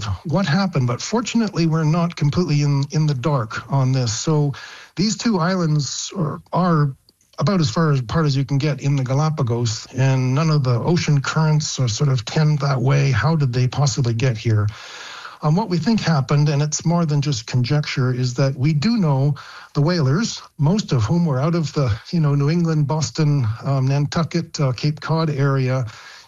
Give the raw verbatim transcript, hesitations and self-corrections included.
what happened, but fortunately we're not completely in, in the dark on this. So these two islands are, are about as far apart as you can get in the Galapagos, and none of the ocean currents are sort of tend that way. How did they possibly get here? Um, what we think happened, and it's more than just conjecture, is that we do know the whalers, most of whom were out of the, you know, New England, Boston, um, Nantucket, uh, Cape Cod area,